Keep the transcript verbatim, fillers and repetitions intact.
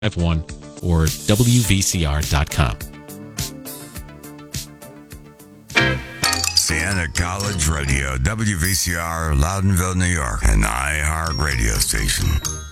one or W V C R dot com. Siena College Radio, W V C R, Loudonville, New York, an iHeart radio station.